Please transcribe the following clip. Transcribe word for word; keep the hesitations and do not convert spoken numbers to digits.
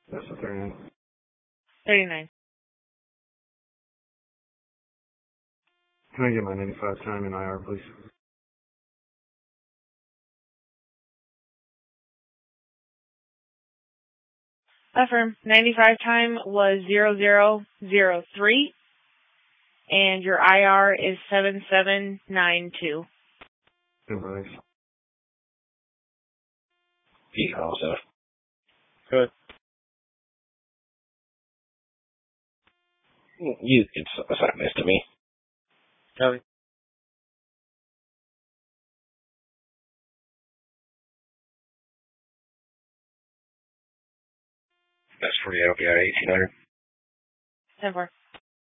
That's the thirty-nine. thirty-nine. Can I get my ninety-five time in I R, please? Affirm. ninety-five time was zero zero zero three, and your I R is seven seven nine two. Embrace. Peace also. Good. You can assign this to me. Copy. That's for you. I'll be at eighteen hundred. ten four.